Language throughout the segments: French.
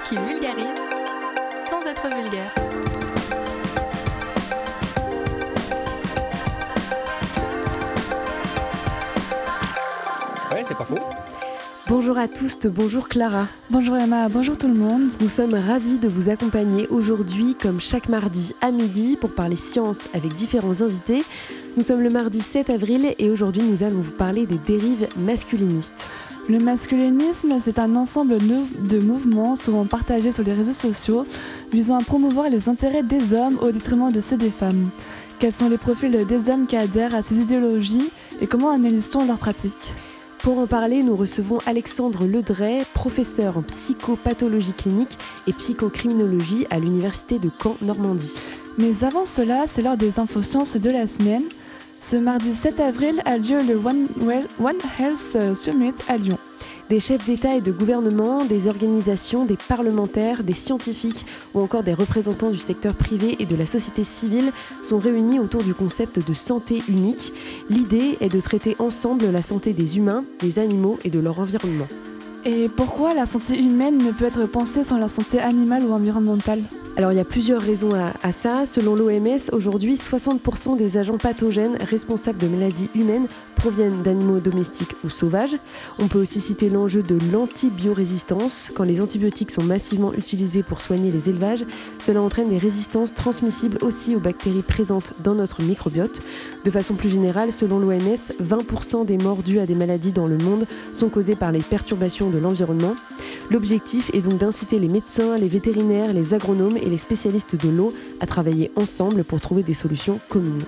qui vulgarise sans être vulgaire. Ouais, c'est pas faux. Bonjour à tous, bonjour Clara. Bonjour Emma, bonjour tout le monde. Nous sommes ravis de vous accompagner aujourd'hui, comme chaque mardi à midi, pour parler science avec différents invités. Nous sommes le mardi 7 avril et aujourd'hui nous allons vous parler des dérives masculinistes. Le masculinisme, c'est un ensemble de mouvements souvent partagés sur les réseaux sociaux visant à promouvoir les intérêts des hommes au détriment de ceux des femmes. Quels sont les profils des hommes qui adhèrent à ces idéologies et comment analyse-t-on leurs pratiques ? Pour en parler, nous recevons Alexandre Ledray, professeur en psychopathologie clinique et psychocriminologie à l'université de Caen-Normandie. Mais avant cela, c'est l'heure des infosciences de la semaine. Ce mardi 7 avril a lieu le One Health Summit à Lyon. Des chefs d'État et de gouvernement, des organisations, des parlementaires, des scientifiques ou encore des représentants du secteur privé et de la société civile sont réunis autour du concept de santé unique. L'idée est de traiter ensemble la santé des humains, des animaux et de leur environnement. Et pourquoi la santé humaine ne peut être pensée sans la santé animale ou environnementale ? Alors il y a plusieurs raisons à ça. Selon l'OMS, aujourd'hui, 60% des agents pathogènes responsables de maladies humaines proviennent d'animaux domestiques ou sauvages. On peut aussi citer l'enjeu de l'antibiorésistance. Quand les antibiotiques sont massivement utilisés pour soigner les élevages, cela entraîne des résistances transmissibles aussi aux bactéries présentes dans notre microbiote. De façon plus générale, selon l'OMS, 20% des morts dues à des maladies dans le monde sont causées par les perturbations de l'environnement. L'objectif est donc d'inciter les médecins, les vétérinaires, les agronomes et les spécialistes de l'eau à travailler ensemble pour trouver des solutions communes.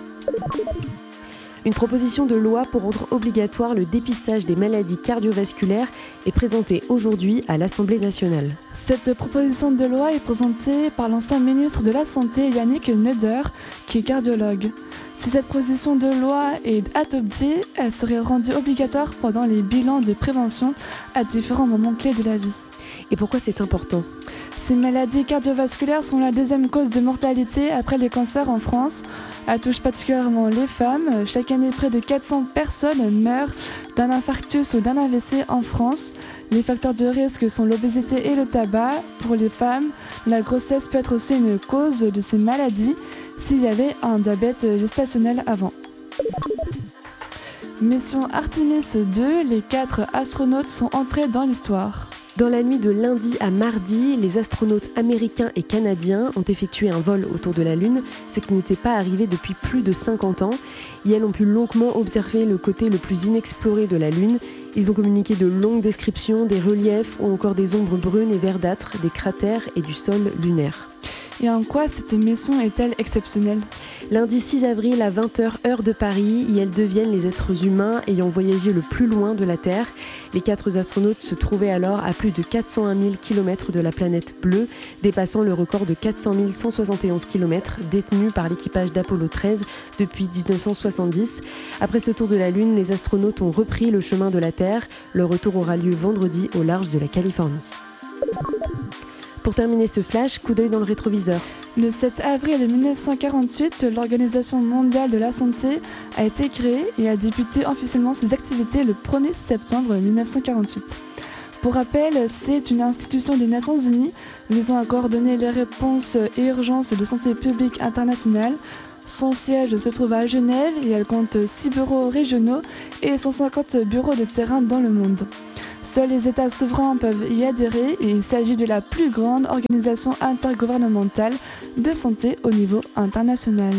Une proposition de loi pour rendre obligatoire le dépistage des maladies cardiovasculaires est présentée aujourd'hui à l'Assemblée nationale. Cette proposition de loi est présentée par l'ancien ministre de la Santé Yannick Neuder, qui est cardiologue. Si cette proposition de loi est adoptée, elle serait rendue obligatoire pendant les bilans de prévention à différents moments clés de la vie. Et pourquoi c'est important ? Ces maladies cardiovasculaires sont la deuxième cause de mortalité après les cancers en France. Elle touche particulièrement les femmes. Chaque année, près de 400 personnes meurent d'un infarctus ou d'un AVC en France. Les facteurs de risque sont l'obésité et le tabac. Pour les femmes, la grossesse peut être aussi une cause de ces maladies s'il y avait un diabète gestationnel avant. Mission Artemis 2, les 4 astronautes sont entrés dans l'histoire. Dans la nuit de lundi à mardi, les astronautes américains et canadiens ont effectué un vol autour de la Lune, ce qui n'était pas arrivé depuis plus de 50 ans. Et elles ont pu longuement observer le côté le plus inexploré de la Lune. Ils ont communiqué de longues descriptions, des reliefs ou encore des ombres brunes et verdâtres, des cratères et du sol lunaire. Et en quoi cette mission est-elle exceptionnelle ? Lundi 6 avril à 20h heure de Paris, et elles deviennent les êtres humains ayant voyagé le plus loin de la Terre. Les 4 astronautes se trouvaient alors à plus de 401 000 km de la planète bleue, dépassant le record de 400 171 km détenu par l'équipage d'Apollo 13 depuis 1970. Après ce tour de la Lune, les astronautes ont repris le chemin de la Terre. Leur retour aura lieu vendredi au large de la Californie. Pour terminer ce flash, coup d'œil dans le rétroviseur. Le 7 avril 1948, l'Organisation mondiale de la santé a été créée et a débuté officiellement ses activités le 1er septembre 1948. Pour rappel, c'est une institution des Nations Unies visant à coordonner les réponses et urgences de santé publique internationale. Son siège se trouve à Genève et elle compte 6 bureaux régionaux et 150 bureaux de terrain dans le monde. Seuls les États souverains peuvent y adhérer et il s'agit de la plus grande organisation intergouvernementale de santé au niveau international.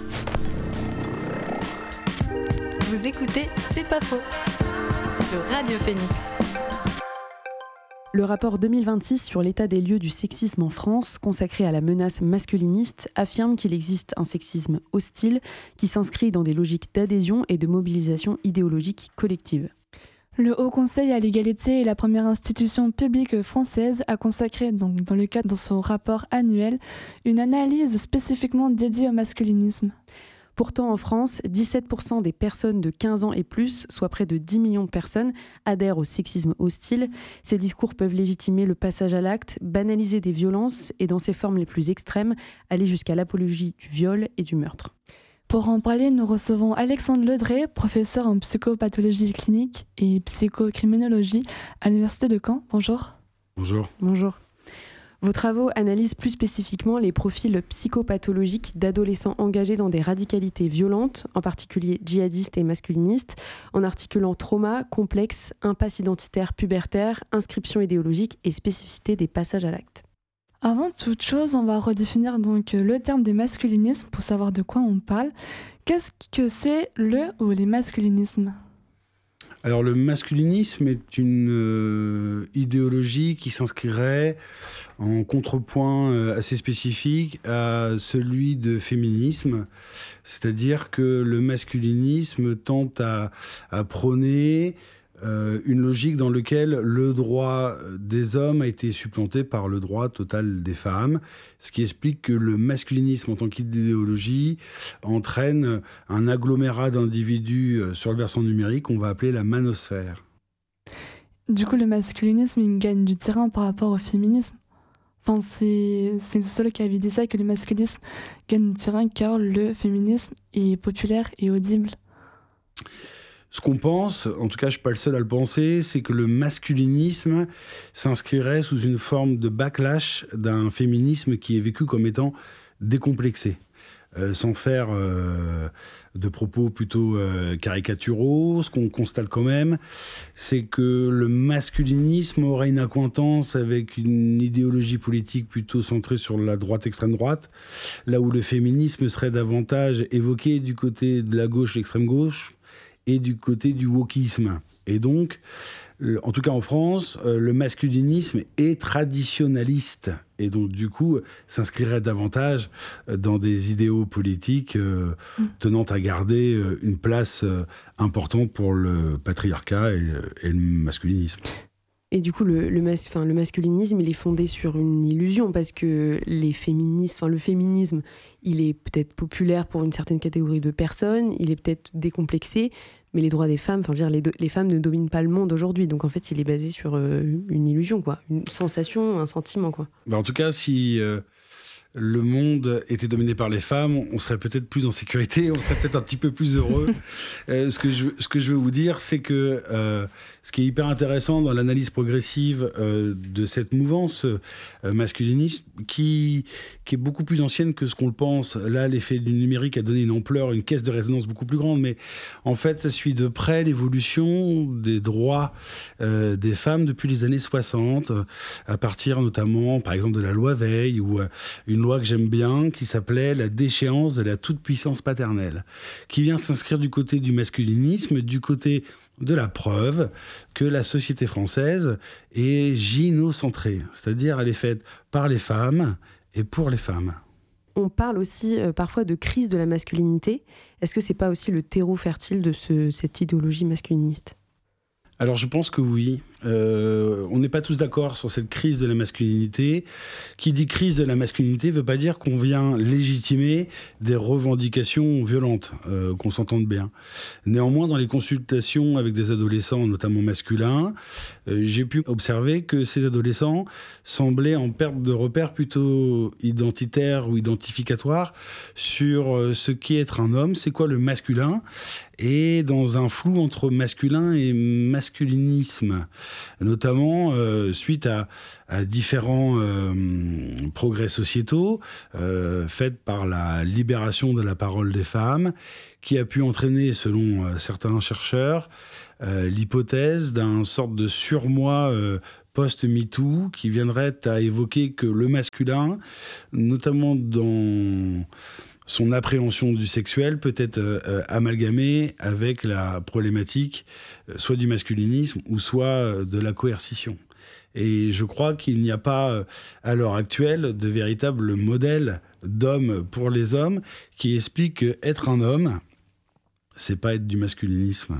Vous écoutez C'est pas faux sur Radio Phoenix. Le rapport 2026 sur l'état des lieux du sexisme en France, consacré à la menace masculiniste, affirme qu'il existe un sexisme hostile qui s'inscrit dans des logiques d'adhésion et de mobilisation idéologique collective. Le Haut Conseil à l'égalité est la première institution publique française à consacrer, donc, dans le cadre de son rapport annuel, une analyse spécifiquement dédiée au masculinisme. Pourtant, en France, 17% des personnes de 15 ans et plus, soit près de 10 millions de personnes, adhèrent au sexisme hostile. Ces discours peuvent légitimer le passage à l'acte, banaliser des violences et, dans ses formes les plus extrêmes, aller jusqu'à l'apologie du viol et du meurtre. Pour en parler, nous recevons Alexandre Ledray, professeur en psychopathologie clinique et psychocriminologie à l'Université de Caen. Bonjour. Bonjour. Bonjour. Vos travaux analysent plus spécifiquement les profils psychopathologiques d'adolescents engagés dans des radicalités violentes, en particulier djihadistes et masculinistes, en articulant trauma, complexe, impasse identitaire pubertaire, inscription idéologique et spécificité des passages à l'acte. Avant toute chose, on va redéfinir donc le terme des masculinismes pour savoir de quoi on parle. Qu'est-ce que c'est le ou les masculinismes ? Alors le masculinisme est une idéologie qui s'inscrirait en contrepoint assez spécifique à celui de féminisme, c'est-à-dire que le masculinisme tente à prôner une logique dans laquelle le droit des hommes a été supplanté par le droit total des femmes, ce qui explique que le masculinisme en tant qu'idéologie entraîne un agglomérat d'individus sur le versant numérique qu'on va appeler la manosphère. Du coup, le masculinisme, il gagne du terrain par rapport au féminisme. Enfin, c'est le seul qui avait dit ça, que le masculinisme gagne du terrain car le féminisme est populaire et audible. Ce qu'on pense, en tout cas je ne suis pas le seul à le penser, c'est que le masculinisme s'inscrirait sous une forme de backlash d'un féminisme qui est vécu comme étant décomplexé. Sans faire de propos plutôt caricaturaux, ce qu'on constate quand même, c'est que le masculinisme aurait une accointance avec une idéologie politique plutôt centrée sur la droite extrême droite, là où le féminisme serait davantage évoqué du côté de la gauche, l'extrême gauche, et du côté du wokisme. Et donc, en tout cas en France, le masculinisme est traditionnaliste. Et donc, du coup, s'inscrirait davantage dans des idéaux politiques tenant à garder une place importante pour le patriarcat et le masculinisme. Et du coup, le masculinisme, il est fondé sur une illusion parce que le féminisme, il est peut-être populaire pour une certaine catégorie de personnes, il est peut-être décomplexé, mais les droits des femmes, les femmes ne dominent pas le monde aujourd'hui. Donc en fait, il est basé sur une illusion, quoi, une sensation, un sentiment, quoi. En tout cas, si le monde était dominé par les femmes, on serait peut-être plus en sécurité, on serait peut-être un petit peu plus heureux. Ce que je veux vous dire, c'est que ce qui est hyper intéressant dans l'analyse progressive de cette mouvance masculiniste, qui est beaucoup plus ancienne que ce qu'on le pense. Là, l'effet du numérique a donné une ampleur, une caisse de résonance beaucoup plus grande, mais en fait, ça suit de près l'évolution des droits des femmes depuis les années 60, à partir notamment, par exemple, de la loi Veil, ou une loi que j'aime bien, qui s'appelait la déchéance de la toute-puissance paternelle, qui vient s'inscrire du côté du masculinisme, du côté de la preuve que la société française est gynocentrée, c'est-à-dire elle est faite par les femmes et pour les femmes. On parle aussi parfois de crise de la masculinité. Est-ce que c'est pas aussi le terreau fertile de cette idéologie masculiniste ? Alors je pense que oui. On n'est pas tous d'accord sur cette crise de la masculinité. Qui dit crise de la masculinité ne veut pas dire qu'on vient légitimer des revendications violentes, qu'on s'entende bien. Néanmoins, dans les consultations avec des adolescents, notamment masculins, j'ai pu observer que ces adolescents semblaient en perte de repères plutôt identitaires ou identificatoires sur ce qu'est être un homme, c'est quoi le masculin, et dans un flou entre masculin et masculinisme, notamment suite à différents progrès sociétaux faits par la libération de la parole des femmes, qui a pu entraîner, selon certains chercheurs, l'hypothèse d'un sorte de surmoi post-MeToo qui viendrait à évoquer que le masculin, notamment dans son appréhension du sexuel, peut être amalgamé avec la problématique soit du masculinisme ou soit de la coercition. Et je crois qu'il n'y a pas, à l'heure actuelle, de véritable modèle d'homme pour les hommes qui explique qu'être un homme, c'est pas être du masculinisme.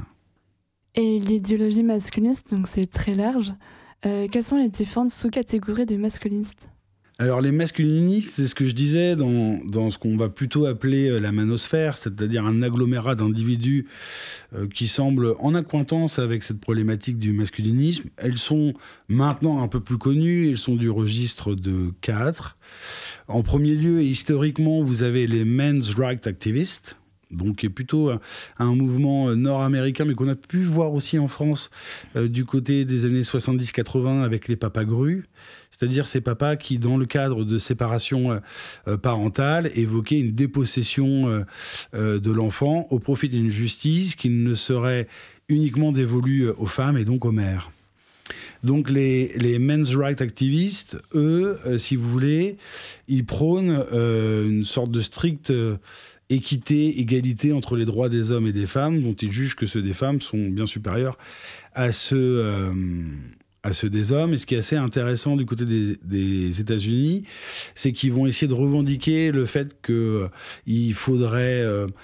Et l'idéologie masculiniste, donc c'est très large. Quelles sont les différentes sous-catégories de masculinistes ? Alors les masculinistes, c'est ce que je disais dans ce qu'on va plutôt appeler la manosphère, c'est-à-dire un agglomérat d'individus qui semblent en accointance avec cette problématique du masculinisme. Elles sont maintenant un peu plus connues, elles sont du registre de 4. En premier lieu, et historiquement, vous avez les Men's Rights Activists, donc qui est plutôt un mouvement nord-américain, mais qu'on a pu voir aussi en France du côté des années 70-80 avec les Papagrues, c'est-à-dire ces papas qui, dans le cadre de séparation parentale, évoquaient une dépossession de l'enfant au profit d'une justice qui ne serait uniquement dévolue aux femmes et donc aux mères. Donc les men's rights activistes, eux, si vous voulez, ils prônent une sorte de stricte équité, égalité entre les droits des hommes et des femmes, dont ils jugent que ceux des femmes sont bien supérieurs à ceux des hommes. Et ce qui est assez intéressant du côté des États-Unis, c'est qu'ils vont essayer de revendiquer le fait qu'il faudrait...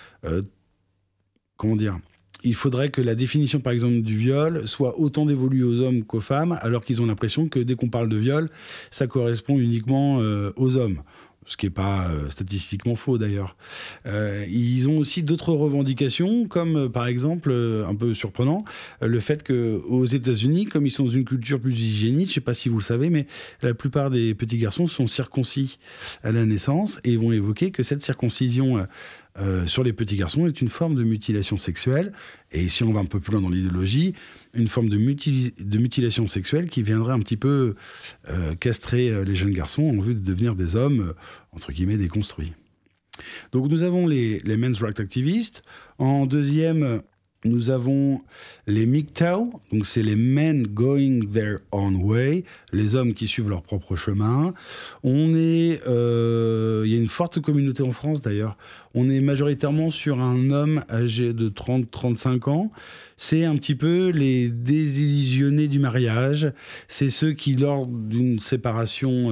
Il faudrait que la définition, par exemple, du viol soit autant dévolue aux hommes qu'aux femmes, alors qu'ils ont l'impression que dès qu'on parle de viol, ça correspond uniquement aux hommes. Ce qui n'est pas statistiquement faux d'ailleurs. Ils ont aussi d'autres revendications, comme par exemple, un peu surprenant, le fait qu'aux États-Unis, comme ils sont dans une culture plus hygiénique, je ne sais pas si vous le savez, mais la plupart des petits garçons sont circoncis à la naissance et vont évoquer que cette circoncision sur les petits garçons est une forme de mutilation sexuelle. Et si on va un peu plus loin dans l'idéologie, une forme de mutilation sexuelle qui viendrait un petit peu castrer les jeunes garçons en vue de devenir des hommes, entre guillemets, déconstruits. Donc nous avons les men's rights activistes. En deuxième, nous avons les MGTOW, donc c'est les men going their own way, les hommes qui suivent leur propre chemin. Il y a une forte communauté en France d'ailleurs. On est majoritairement sur un homme âgé de 30-35 ans. C'est un petit peu les désillusionnés du mariage. C'est ceux qui, lors d'une séparation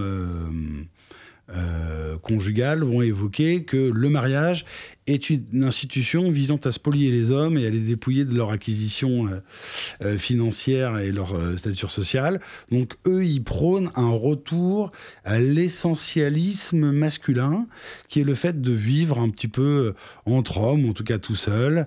conjugale, vont évoquer que le mariage est une institution visant à spolier les hommes et à les dépouiller de leur acquisition financière et leur stature sociale. Donc eux, ils prônent un retour à l'essentialisme masculin, qui est le fait de vivre un petit peu entre hommes, en tout cas tout seul,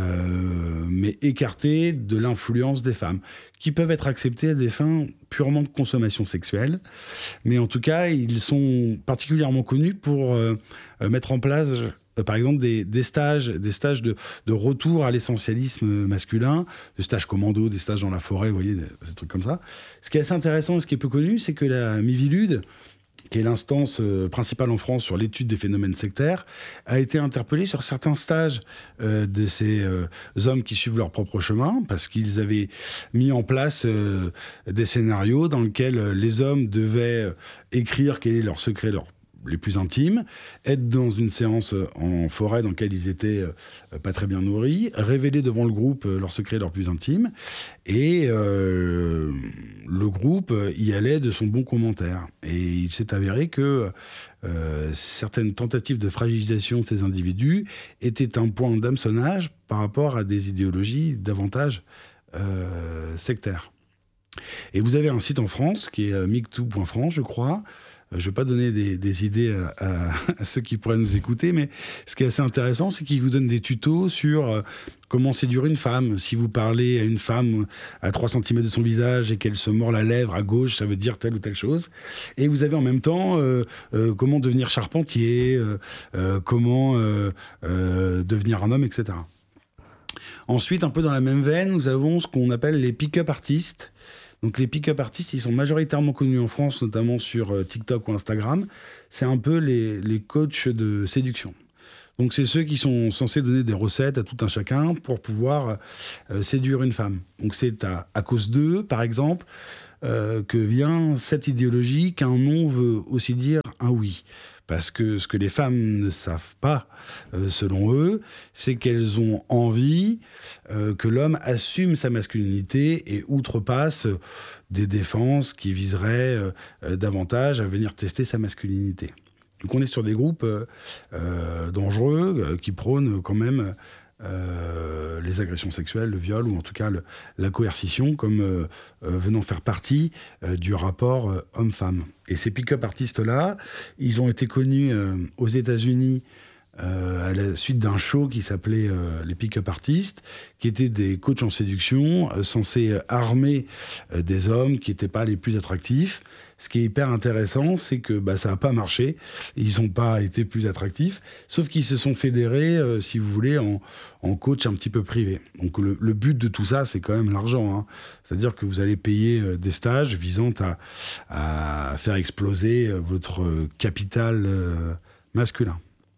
mais écarté de l'influence des femmes, qui peuvent être acceptées à des fins purement de consommation sexuelle. Mais en tout cas, ils sont particulièrement connus pour mettre en place... par exemple, des stages de retour à l'essentialisme masculin, des stages commando, des stages dans la forêt, vous voyez, des trucs comme ça. Ce qui est assez intéressant et ce qui est peu connu, c'est que la Miviludes, qui est l'instance principale en France sur l'étude des phénomènes sectaires, a été interpellée sur certains stages de ces hommes qui suivent leur propre chemin, parce qu'ils avaient mis en place des scénarios dans lesquels les hommes devaient écrire quel est leur secret, les plus intimes, être dans une séance en forêt dans laquelle ils étaient pas très bien nourris, révéler devant le groupe leurs secrets, leurs plus intimes, et le groupe y allait de son bon commentaire. Et il s'est avéré que certaines tentatives de fragilisation de ces individus étaient un point d'hameçonnage par rapport à des idéologies davantage sectaires. Et vous avez un site en France qui est migtou.france, je crois. Je ne vais pas donner des idées à ceux qui pourraient nous écouter, mais ce qui est assez intéressant, c'est qu'il vous donne des tutos sur comment séduire une femme. Si vous parlez à une femme à 3 cm de son visage et qu'elle se mord la lèvre à gauche, ça veut dire telle ou telle chose. Et vous avez en même temps comment devenir charpentier, comment devenir un homme, etc. Ensuite, un peu dans la même veine, nous avons ce qu'on appelle les pick-up artistes. Donc les pick-up artistes, ils sont majoritairement connus en France, notamment sur TikTok ou Instagram. C'est un peu les coachs de séduction. Donc c'est ceux qui sont censés donner des recettes à tout un chacun pour pouvoir séduire une femme. Donc c'est à cause d'eux, par exemple, que vient cette idéologie qu'un non veut aussi dire un oui. Parce que ce que les femmes ne savent pas, selon eux, c'est qu'elles ont envie que l'homme assume sa masculinité et outrepasse des défenses qui viseraient davantage à venir tester sa masculinité. Donc on est sur des groupes dangereux qui prônent quand même les agressions sexuelles, le viol ou en tout cas la coercition comme venant faire partie du rapport homme-femme. Et ces pick-up artistes-là, ils ont été connus aux États-Unis à la suite d'un show qui s'appelait les Pick-up Artists, qui étaient des coachs en séduction censés armer des hommes qui n'étaient pas les plus attractifs. Ce qui est hyper intéressant, c'est que ça n'a pas marché. Ils n'ont pas été plus attractifs, sauf qu'ils se sont fédérés, si vous voulez, en coach un petit peu privé. Donc le but de tout ça, c'est quand même l'argent. Hein. C'est-à-dire que vous allez payer des stages visant à faire exploser votre capital masculin.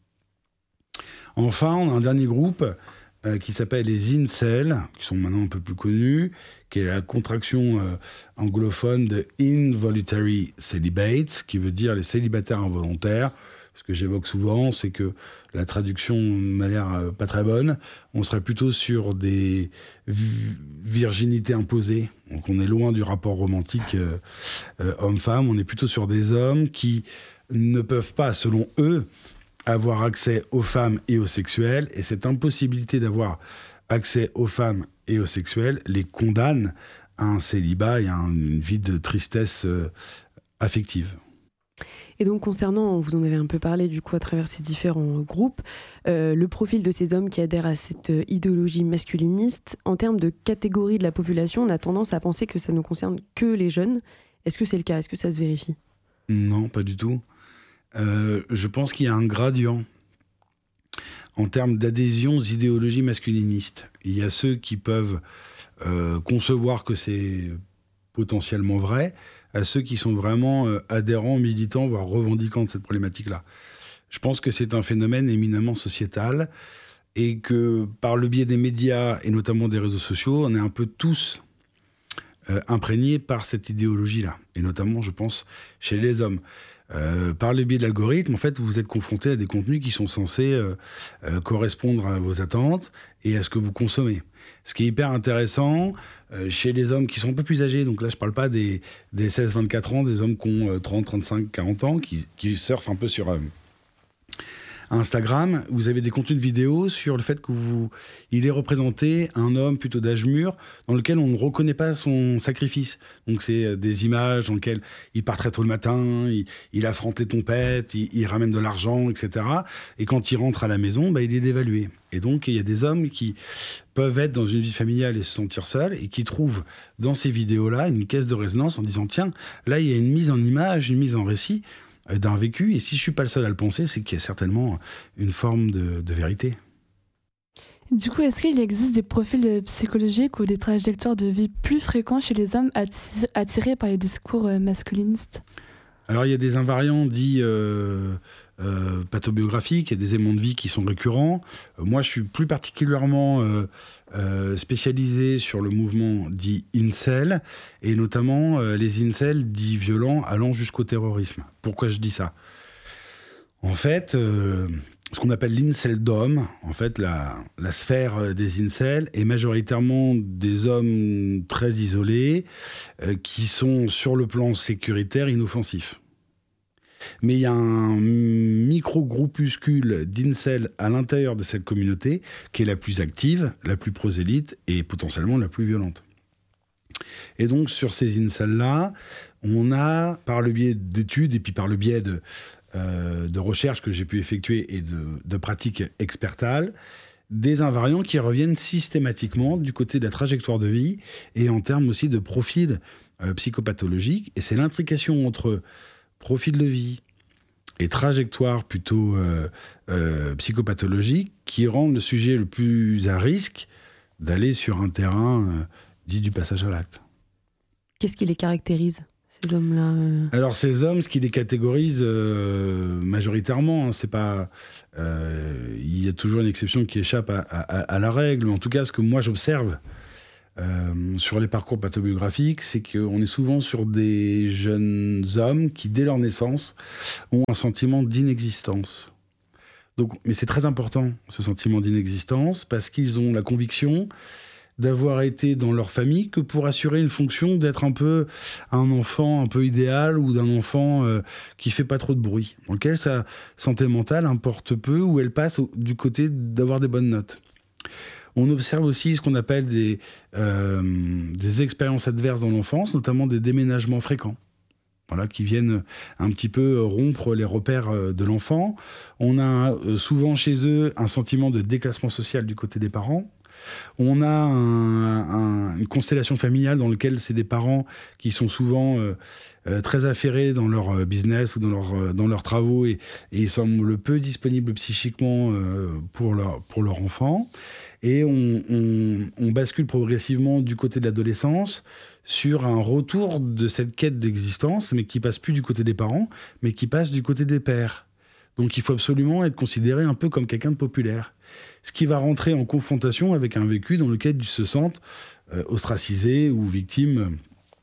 Enfin, on a un dernier groupe qui s'appelle les incels, qui sont maintenant un peu plus connus, qui est la contraction anglophone de Involuntary Celibates, qui veut dire les célibataires involontaires. Ce que j'évoque souvent, c'est que la traduction m'a l'air pas très bonne. On serait plutôt sur des virginités imposées. Donc on est loin du rapport romantique homme-femme. On est plutôt sur des hommes qui ne peuvent pas, selon eux, avoir accès aux femmes et aux sexuels, et cette impossibilité d'avoir accès aux femmes et aux sexuels les condamne à un célibat et à une vie de tristesse affective. Et donc concernant, vous en avez un peu parlé du coup à travers ces différents groupes, le profil de ces hommes qui adhèrent à cette idéologie masculiniste, en termes de catégorie de la population, on a tendance à penser que ça ne concerne que les jeunes. Est-ce que c'est le cas ? Est-ce que ça se vérifie ? Non, pas du tout. Je pense qu'il y a un gradient en termes d'adhésion aux idéologies masculinistes. Il y a ceux qui peuvent concevoir que c'est potentiellement vrai, à ceux qui sont vraiment adhérents, militants, voire revendiquants de cette problématique-là. Je pense que c'est un phénomène éminemment sociétal et que par le biais des médias et notamment des réseaux sociaux, on est un peu tous imprégnés par cette idéologie-là. Et notamment, je pense, chez les hommes. Par le biais de l'algorithme, en fait, vous êtes confronté à des contenus qui sont censés correspondre à vos attentes et à ce que vous consommez. Ce qui est hyper intéressant chez les hommes qui sont un peu plus âgés, donc là je ne parle pas des 16-24 ans, des hommes qui ont 30, 35, 40 ans, qui surfent un peu sur Instagram, vous avez des contenus de vidéos sur le fait il est représenté un homme plutôt d'âge mûr dans lequel on ne reconnaît pas son sacrifice. Donc c'est des images dans lesquelles il part très tôt le matin, il affronte les tompettes, il ramène de l'argent, etc. Et quand il rentre à la maison, il est dévalué. Et donc il y a des hommes qui peuvent être dans une vie familiale et se sentir seuls et qui trouvent dans ces vidéos-là une caisse de résonance en disant tiens, là il y a une mise en image, une mise en récit d'un vécu, et si je suis pas le seul à le penser, c'est qu'il y a certainement une forme de vérité. Du coup, est-ce qu'il existe des profils psychologiques ou des trajectoires de vie plus fréquents chez les hommes attirés par les discours masculinistes ? Alors il y a des invariants dits pathobiographiques, il y a des éléments de vie qui sont récurrents. Moi je suis plus particulièrement spécialisé sur le mouvement dit incel, et notamment les incels dits violents allant jusqu'au terrorisme. Pourquoi je dis ça ? En fait, ce qu'on appelle l'inceldom, en fait la sphère des incels est majoritairement des hommes très isolés qui sont sur le plan sécuritaire inoffensifs. Mais il y a un micro-groupuscule d'incels à l'intérieur de cette communauté qui est la plus active, la plus prosélyte et potentiellement la plus violente. Et donc sur ces incels-là, on a, par le biais d'études et puis par le biais de recherches que j'ai pu effectuer et de pratiques expertales, des invariants qui reviennent systématiquement du côté de la trajectoire de vie et en termes aussi de profil psychopathologique. Et c'est l'intrication entre profil de vie et trajectoire plutôt psychopathologique qui rendent le sujet le plus à risque d'aller sur un terrain dit du passage à l'acte. Qu'est-ce qui les caractérise, ces hommes-là ? Alors ces hommes, ce qui les catégorise majoritairement, c'est pas, il y a toujours une exception qui échappe à la règle, mais en tout cas ce que moi j'observe sur les parcours pathobiographiques, c'est qu'on est souvent sur des jeunes hommes qui, dès leur naissance, ont un sentiment d'inexistence. Donc, mais c'est très important, ce sentiment d'inexistence, parce qu'ils ont la conviction d'avoir été dans leur famille que pour assurer une fonction d'être un peu un enfant un peu idéal ou d'un enfant qui fait pas trop de bruit, dans lequel sa santé mentale importe peu, où elle passe du côté d'avoir des bonnes notes. On observe aussi ce qu'on appelle des expériences adverses dans l'enfance, notamment des déménagements fréquents. Voilà, qui viennent un petit peu rompre les repères de l'enfant. On a souvent chez eux un sentiment de déclassement social du côté des parents. On a une constellation familiale dans laquelle c'est des parents qui sont souvent très affairés dans leur business ou dans leurs travaux et ils semblent peu disponibles psychiquement pour leur enfant. Et on bascule progressivement du côté de l'adolescence sur un retour de cette quête d'existence, mais qui passe plus du côté des parents, mais qui passe du côté des pères. Donc il faut absolument être considéré un peu comme quelqu'un de populaire. Ce qui va rentrer en confrontation avec un vécu dans lequel ils se sentent ostracisés ou victimes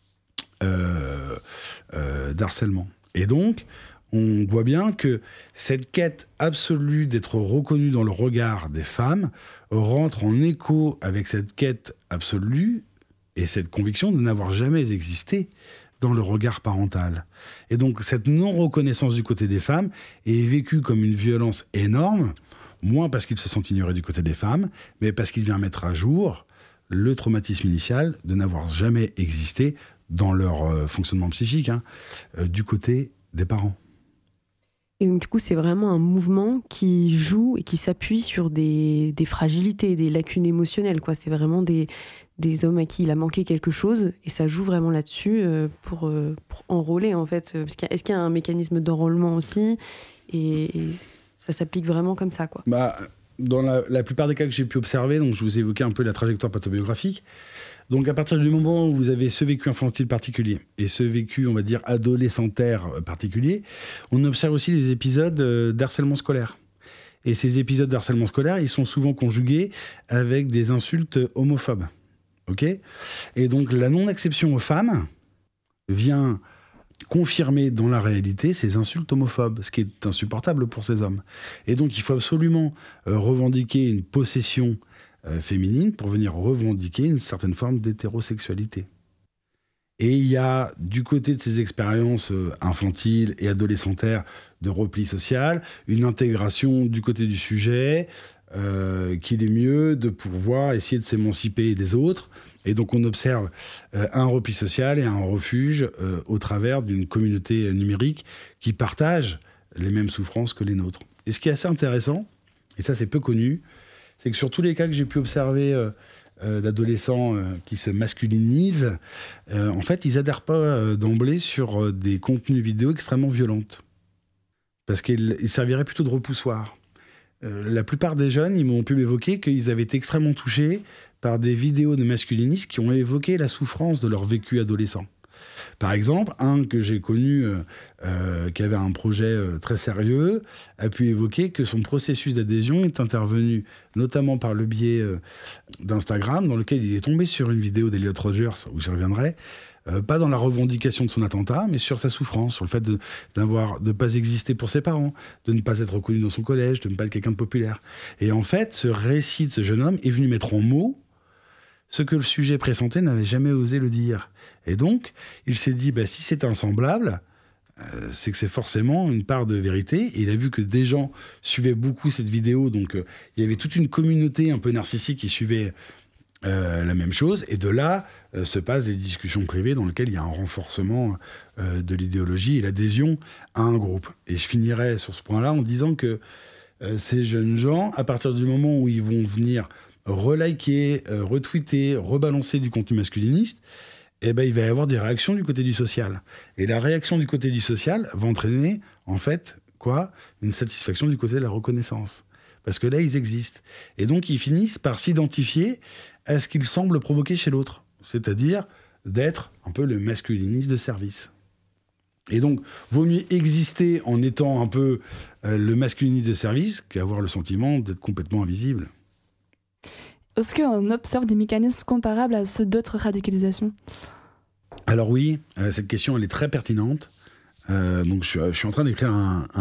d'harcèlement. Et donc, on voit bien que cette quête absolue d'être reconnu dans le regard des femmes rentre en écho avec cette quête absolue et cette conviction de n'avoir jamais existé dans le regard parental. Et donc, cette non-reconnaissance du côté des femmes est vécue comme une violence énorme, moins parce qu'ils se sentent ignorés du côté des femmes, mais parce qu'il vient mettre à jour le traumatisme initial de n'avoir jamais existé dans leur fonctionnement psychique, du côté des parents. Et donc, du coup, c'est vraiment un mouvement qui joue et qui s'appuie sur des fragilités, des lacunes émotionnelles, quoi. C'est vraiment des hommes à qui il a manqué quelque chose et ça joue vraiment là-dessus pour enrôler, en fait. Parce est-ce qu'il y a un mécanisme d'enrôlement aussi et ça s'applique vraiment comme ça, quoi. Dans la plupart des cas que j'ai pu observer, donc je vous ai évoqué un peu la trajectoire pathobiographique. Donc à partir du moment où vous avez ce vécu infantile particulier et ce vécu, on va dire, adolescentaire particulier, on observe aussi des épisodes d'harcèlement scolaire. Et ces épisodes d'harcèlement scolaire, ils sont souvent conjugués avec des insultes homophobes. Ok ? Et donc la non-acception aux femmes vient confirmer dans la réalité ces insultes homophobes, ce qui est insupportable pour ces hommes. Et donc il faut absolument revendiquer une possession féminine pour venir revendiquer une certaine forme d'hétérosexualité. Et il y a, du côté de ces expériences infantiles et adolescentaires de repli social, une intégration du côté du sujet, qu'il est mieux de pouvoir essayer de s'émanciper des autres. Et donc on observe un repli social et un refuge au travers d'une communauté numérique qui partage les mêmes souffrances que les nôtres. Et ce qui est assez intéressant, et ça c'est peu connu, c'est que sur tous les cas que j'ai pu observer d'adolescents qui se masculinisent, en fait, ils n'adhèrent pas d'emblée sur des contenus vidéo extrêmement violents. Parce qu'ils serviraient plutôt de repoussoir. La plupart des jeunes, ils m'ont pu m'évoquer qu'ils avaient été extrêmement touchés par des vidéos de masculinistes qui ont évoqué la souffrance de leur vécu adolescent. Par exemple, un que j'ai connu, qui avait un projet très sérieux, a pu évoquer que son processus d'adhésion est intervenu notamment par le biais d'Instagram, dans lequel il est tombé sur une vidéo d'Elliot Rogers, où j'y reviendrai, pas dans la revendication de son attentat, mais sur sa souffrance, sur le fait de ne pas exister pour ses parents, de ne pas être reconnu dans son collège, de ne pas être quelqu'un de populaire. Et en fait, ce récit de ce jeune homme est venu mettre en mots ce que le sujet pressentait n'avait jamais osé le dire. Et donc, il s'est dit, si c'est insemblable, c'est que c'est forcément une part de vérité. Et il a vu que des gens suivaient beaucoup cette vidéo, donc il y avait toute une communauté un peu narcissique qui suivait la même chose. Et de là se passent des discussions privées dans lesquelles il y a un renforcement de l'idéologie et l'adhésion à un groupe. Et je finirai sur ce point-là en disant que ces jeunes gens, à partir du moment où ils vont venir reliker, retweeter, rebalancer du contenu masculiniste, il va y avoir des réactions du côté du social. Et la réaction du côté du social va entraîner, en fait, une satisfaction du côté de la reconnaissance. Parce que là, ils existent. Et donc, ils finissent par s'identifier à ce qu'ils semblent provoquer chez l'autre. C'est-à-dire d'être un peu le masculiniste de service. Et donc, vaut mieux exister en étant un peu le masculiniste de service qu'avoir le sentiment d'être complètement invisible. Est-ce qu'on observe des mécanismes comparables à ceux d'autres radicalisations ? Alors oui, cette question elle est très pertinente. Donc je suis en train d'écrire un